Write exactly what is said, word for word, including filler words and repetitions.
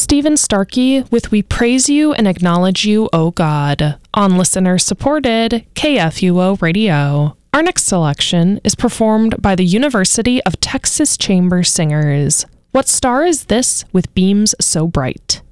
Stephen Starkey with We Praise You and Acknowledge You, O God, on listener-supported K F U O Radio. Our next selection is performed by the University of Texas Chamber Singers. What Star Is This with Beams So Bright?